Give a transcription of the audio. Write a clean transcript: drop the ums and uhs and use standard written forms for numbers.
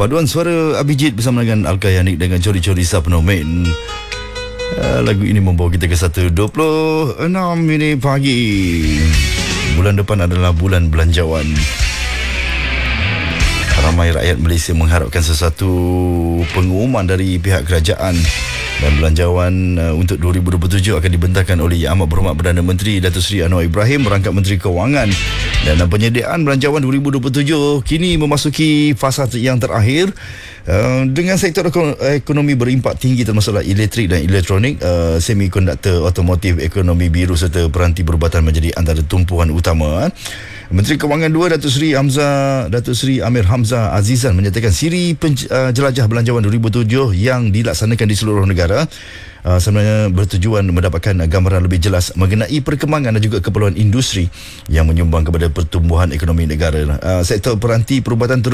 Paduan suara Abhijit bersama dengan Alka Yanik dengan Cori-Cori Subnomen. Lagu ini membawa kita ke 1.26 ini pagi. Bulan depan adalah bulan belanjawan. Ramai rakyat Malaysia mengharapkan sesuatu pengumuman dari pihak kerajaan. Dan belanjawan untuk 2027 akan dibentangkan oleh Yang Amat Berhormat Perdana Menteri Datuk Seri Anwar Ibrahim merangkap Menteri Kewangan. Dan penyediaan belanjawan 2027 kini memasuki fasa yang terakhir dengan sektor ekonomi berimpak tinggi termasuklah elektrik dan elektronik, semikonduktor, otomotif, ekonomi biru serta peranti perubatan menjadi antara tumpuan utama. Menteri Kewangan 2 Datuk Seri Amir Hamzah Azizan menyatakan siri jelajah belanjawan 2007 yang dilaksanakan di seluruh negara sebenarnya bertujuan mendapatkan gambaran lebih jelas mengenai perkembangan dan juga keperluan industri yang menyumbang kepada pertumbuhan ekonomi negara. Sektor peranti perubatan